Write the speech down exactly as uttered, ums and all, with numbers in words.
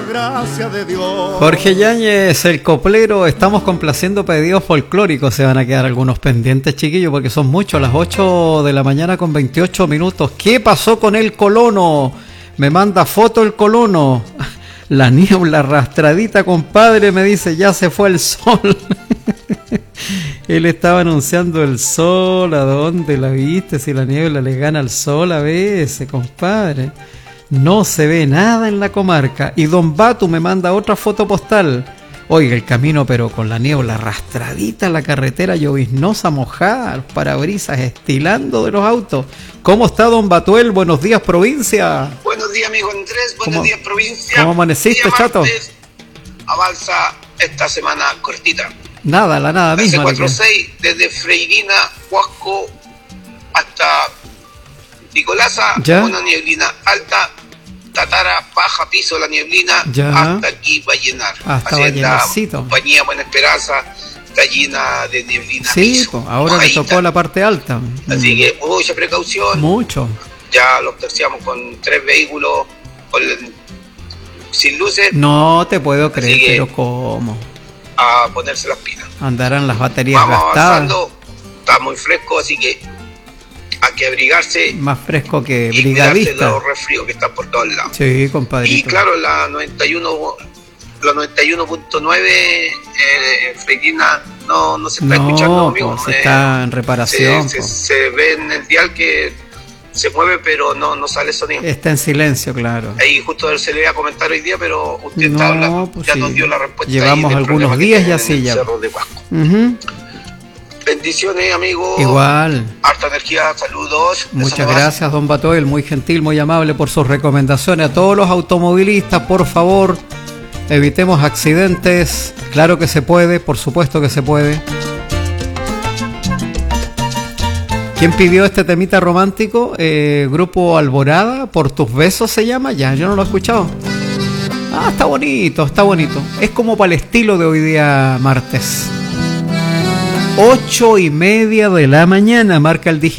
gracia de Dios. Jorge Yáñez, el coplero, estamos complaciendo pedidos folclóricos. Se van a quedar algunos pendientes, chiquillos, porque son muchos. Las ocho de la mañana con veintiocho minutos. ¿Qué pasó con el colono? Me manda foto el colono. La niebla arrastradita, compadre, me dice, ya se fue el sol. Él estaba anunciando el sol. ¿A dónde la viste? Si la niebla le gana al sol a veces, compadre. No se ve nada en la comarca. Y Don Batu me manda otra foto postal. Oiga, el camino, pero con la niebla arrastradita, la carretera lloviznosa, mojada, los parabrisas estilando de los autos. ¿Cómo está, Don Batuel? Buenos días, provincia. Buenos días, amigo Andrés. Buenos ¿Cómo, días, provincia. ¿Cómo amaneciste, chato? Avanza esta semana cortita. Nada, la nada misma. cuatro seis, desde Freirina, Huasco, hasta Nicolasa, ¿Ya? Una nieblina alta. Tatara, baja piso la nieblina, ya. Hasta aquí va a llenar. Hasta Así va es, la llenarcito. compañía Buena Esperanza está llena de nieblina. Sí, piso, pues, ahora mojadita. le tocó la parte alta. Así mm. que mucha precaución. Mucho. Ya los terciamos con tres vehículos con, sin luces. No te puedo creer, pero ¿cómo? A ponerse las pilas. Andarán las baterías Vamos gastadas. avanzando, está muy fresco, así que hay que abrigarse. Más fresco que y brigadista. cuidarse de los resfríos que están por todos lados. Sí, compadrito. Y claro, la noventa y uno, la noventa y uno punto nueve eh, Freirina no, no se está no, escuchando, amigo. No, se eh, está en reparación. Se, se, se ve en el dial que se mueve, pero no, no sale sonido. Está en silencio, claro. Ahí justo se le iba a comentar hoy día, pero usted no, está hablando, pues ya sí. nos dio la respuesta. Llevamos algunos días y así ya. Cerro de Huasco. Uh-huh. Bendiciones, amigo. Igual. Harta energía, saludos. Muchas gracias, don Batoel, muy gentil, muy amable por sus recomendaciones. A todos los automovilistas, por favor, evitemos accidentes. Claro que se puede, por supuesto que se puede. ¿Quién pidió este temita romántico? Eh, Grupo Alborada, Por tus besos se llama. Ya, yo no lo he escuchado. Ah, está bonito, está bonito. Es como para el estilo de hoy día martes. Ocho y media de la mañana, marca el digital.